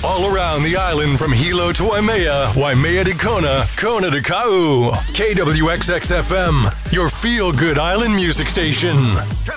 All around the island from Hilo to Waimea, Waimea to Kona, Kona to Kau. KWXX-FM, your feel-good island music station.